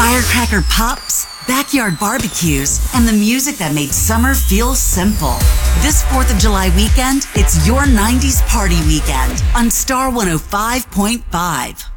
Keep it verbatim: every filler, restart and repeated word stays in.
Firecracker pops, backyard barbecues, and the music that made summer feel simple. This fourth of July weekend, it's your nineties party weekend on Star one oh five point five.